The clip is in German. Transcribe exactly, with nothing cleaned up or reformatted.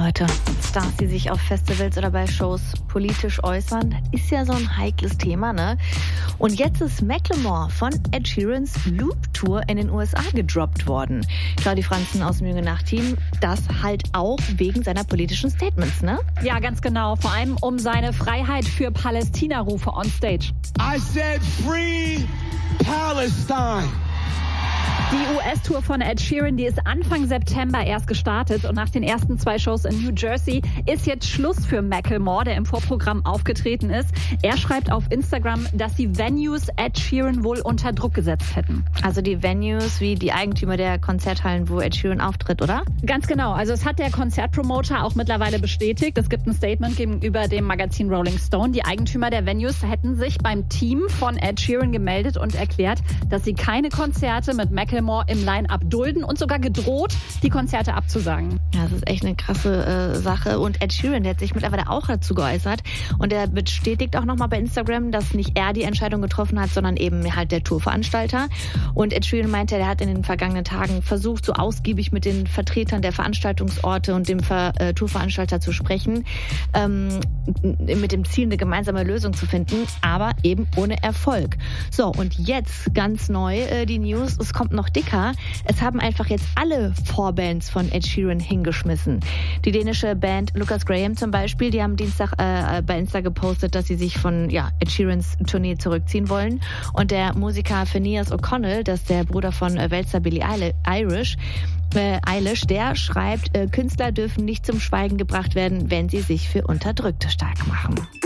Leute, Stars, die sich auf Festivals oder bei Shows politisch äußern, das ist ja so ein heikles Thema, ne? Und jetzt ist Macklemore von Ed Sheerans Loop-Tour in den U S A gedroppt worden. Claudi Franzen aus dem Jüngere Nacht-Team, das halt auch wegen seiner politischen Statements, ne? Ja, ganz genau. Vor allem um seine Freiheit für Palästina-Rufe on stage. I said free Palestine. Die U S-Tour von Ed Sheeran, die ist Anfang September erst gestartet und nach den ersten zwei Shows in New Jersey ist jetzt Schluss für Macklemore, der im Vorprogramm aufgetreten ist. Er schreibt auf Instagram, dass die Venues Ed Sheeran wohl unter Druck gesetzt hätten. Also die Venues wie die Eigentümer der Konzerthallen, wo Ed Sheeran auftritt, oder? Ganz genau. Also es hat der Konzertpromoter auch mittlerweile bestätigt. Es gibt ein Statement gegenüber dem Magazin Rolling Stone. Die Eigentümer der Venues hätten sich beim Team von Ed Sheeran gemeldet und erklärt, dass sie keine Konzerte mit Macklemore im Line-Up dulden und sogar gedroht, die Konzerte abzusagen. Ja, das ist echt eine krasse äh, Sache. Und Ed Sheeran, der hat sich mittlerweile auch dazu geäußert. Und er bestätigt auch nochmal bei Instagram, dass nicht er die Entscheidung getroffen hat, sondern eben halt der Tourveranstalter. Und Ed Sheeran meinte, er hat in den vergangenen Tagen versucht, so ausgiebig mit den Vertretern der Veranstaltungsorte und dem Ver- äh, Tourveranstalter zu sprechen, ähm, mit dem Ziel, eine gemeinsame Lösung zu finden, aber eben ohne Erfolg. So, und jetzt ganz neu äh, die News, es kommt noch dicker. Es haben einfach jetzt alle Vorbands von Ed Sheeran hingeschmissen. Die dänische Band Lucas Graham zum Beispiel, die haben Dienstag äh, bei Insta gepostet, dass sie sich von ja, Ed Sheerans Tournee zurückziehen wollen. Und der Musiker Phineas O'Connell, das ist der Bruder von äh, Weltstar Billie Eilish, äh, Eilish, der schreibt, äh, Künstler dürfen nicht zum Schweigen gebracht werden, wenn sie sich für Unterdrückte stark machen.